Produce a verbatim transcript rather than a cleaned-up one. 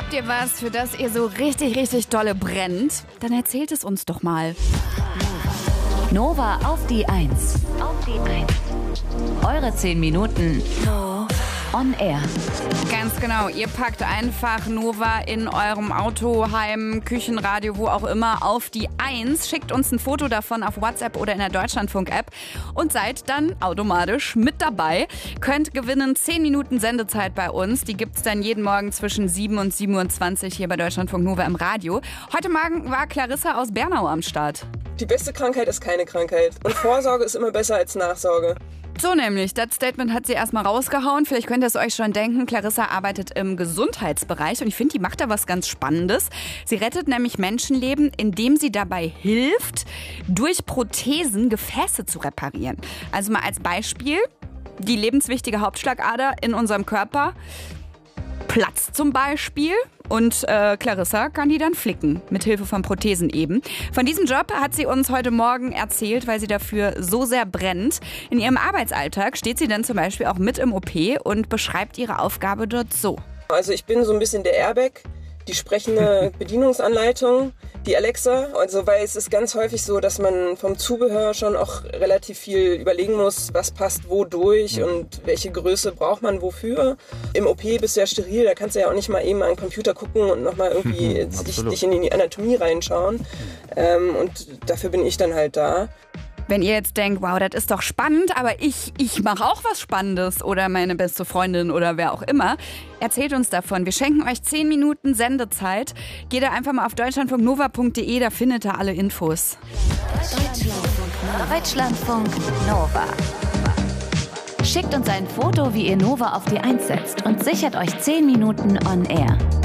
Habt ihr was, für das ihr so richtig, richtig dolle brennt? Dann erzählt es uns doch mal. Nova auf die Eins. Auf die Eins. Eure zehn Minuten on air. Ganz genau, ihr packt einfach Nova in eurem Auto, Heim, Küchenradio, wo auch immer auf die Eins. Schickt uns ein Foto davon auf WhatsApp oder in der Deutschlandfunk-App und seid dann automatisch mit dabei. Könnt gewinnen zehn Minuten Sendezeit bei uns. Die gibt's dann jeden Morgen zwischen sieben und sieben Uhr zwanzig hier bei Deutschlandfunk Nova im Radio. Heute Morgen war Clarissa aus Bernau am Start. Die beste Krankheit ist keine Krankheit. Und Vorsorge ist immer besser als Nachsorge. So nämlich, das Statement hat sie erstmal rausgehauen. Vielleicht könnt ihr es euch schon denken. Clarissa arbeitet im Gesundheitsbereich und ich finde, die macht da was ganz Spannendes. Sie rettet nämlich Menschenleben, indem sie dabei hilft, durch Prothesen Gefäße zu reparieren. Also mal als Beispiel, die lebenswichtige Hauptschlagader in unserem Körper platzt zum Beispiel. Und äh, Clarissa kann die dann flicken, mit Hilfe von Prothesen eben. Von diesem Job hat sie uns heute Morgen erzählt, weil sie dafür so sehr brennt. In ihrem Arbeitsalltag steht sie dann zum Beispiel auch mit im O P und beschreibt ihre Aufgabe dort so. Also ich bin so ein bisschen der Airbag, die sprechende Bedienungsanleitung, die Alexa. Also weil es ist ganz häufig so, dass man vom Zubehör schon auch relativ viel überlegen muss, was passt wo durch und welche Größe braucht man wofür. Im O P bist du ja steril, da kannst du ja auch nicht mal eben an den Computer gucken und nochmal irgendwie dich, dich in die Anatomie reinschauen. Ähm, und dafür bin ich dann halt da. Wenn ihr jetzt denkt, wow, das ist doch spannend, aber ich, ich mache auch was Spannendes oder meine beste Freundin oder wer auch immer, erzählt uns davon. Wir schenken euch zehn Minuten Sendezeit. Geht da einfach mal auf deutschlandfunk nova punkt de, da findet ihr alle Infos. Deutschlandfunk, Deutschlandfunk Nova. Schickt uns ein Foto, wie ihr Nova auf die Eins setzt und sichert euch zehn Minuten on air.